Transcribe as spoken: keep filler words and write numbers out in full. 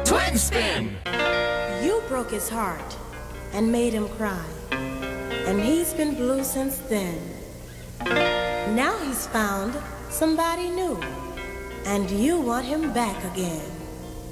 Twin spin. You broke his heart and made him cry, and he's been blue since then. Now he's found somebody new, and you want him back again.